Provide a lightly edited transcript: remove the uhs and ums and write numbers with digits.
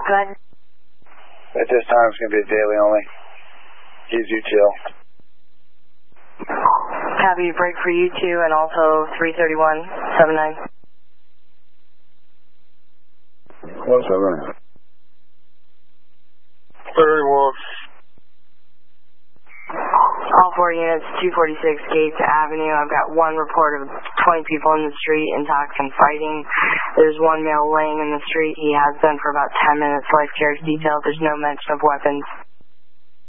Go ahead. At this time, it's going to be daily only. Keys U2L. Copy, break for U2 and also 331-79. 179. 31. All 4 units, 246 Gates Avenue. I've got one report of 20 people in the street, intoxicant fighting. There's one male laying in the street. He has been for about 10 minutes. Life care is detailed. There's no mention of weapons.